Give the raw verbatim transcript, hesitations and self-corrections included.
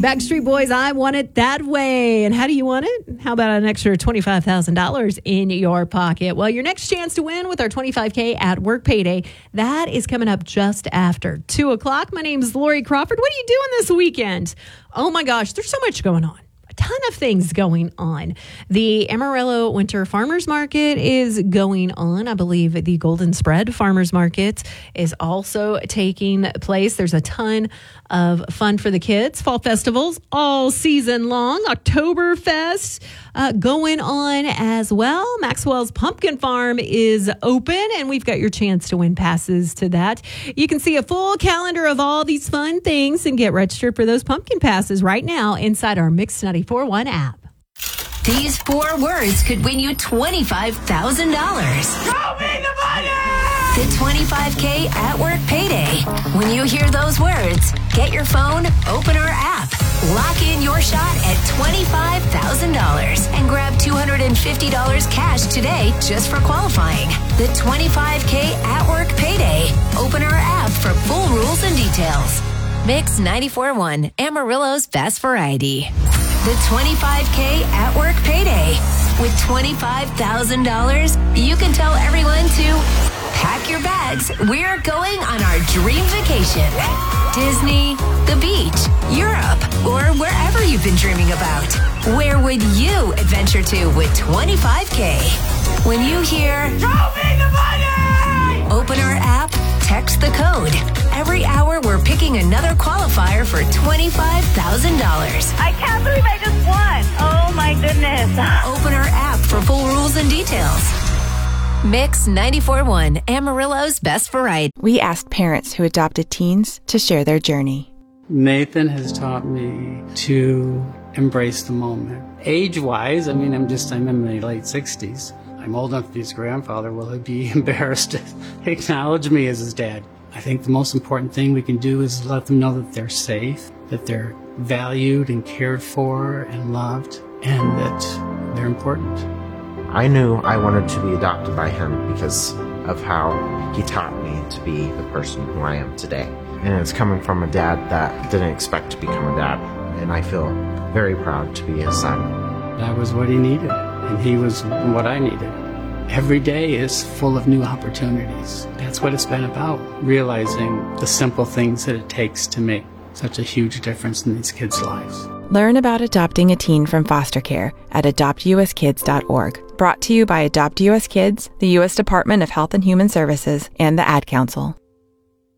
Backstreet Boys, I Want It That Way. And how do you want it? How about an extra twenty-five thousand dollars in your pocket? Well, your next chance to win with our twenty-five K at work payday, that is coming up just after two o'clock. My name is Lori Crawford. What are you doing this weekend? Oh my gosh, there's so much going on. Ton of things going on. The Amarillo Winter Farmers Market is going on. I believe the Golden Spread Farmers Market is also taking place. There's a ton of fun for the kids. Fall festivals all season long. Oktoberfest uh, going on as well. Maxwell's Pumpkin Farm is open, and we've got your chance to win passes to that. You can see a full calendar of all these fun things and get registered for those pumpkin passes right now inside our Mix ninety-four point one app. These four words could win you twenty-five thousand dollars. Show me the money! The twenty-five K at work payday. When you hear those words, get your phone, open our app, lock in your shot at twenty-five thousand dollars, and grab two hundred fifty dollars cash today just for qualifying. The twenty-five K at work payday. Open our app for full rules and details. Mix ninety-four point one, Amarillo's best variety. The twenty-five K at work payday. With twenty-five thousand dollars, you can tell everyone to pack your bags. We're going on our dream vacation. Disney, the beach, Europe, or wherever you've been dreaming about. Where would you adventure to with twenty-five K? When you hear, Show me the money! Open our app, text the code. Every hour, we're picking another qualifier for twenty-five thousand dollars. I can't believe I just won. Oh, my goodness. Open our app for full rules and details. Mix ninety-four point one, Amarillo's best variety. We asked parents who adopted teens to share their journey. Nathan has taught me to embrace the moment. Age-wise, I mean, I'm just, I'm in my late sixties. I'm old enough to be his grandfather. Will he be embarrassed to acknowledge me as his dad? I think the most important thing we can do is let them know that they're safe, that they're valued and cared for and loved, and that they're important. I knew I wanted to be adopted by him because of how he taught me to be the person who I am today. And it's coming from a dad that didn't expect to become a dad, and I feel very proud to be his son. That was what he needed, and he was what I needed. Every day is full of new opportunities. That's what it's been about, realizing the simple things that it takes to make such a huge difference in these kids' lives. Learn about adopting a teen from foster care at adopt u s kids dot org. Brought to you by Adopt U S Kids, the U S Department of Health and Human Services, and the Ad Council.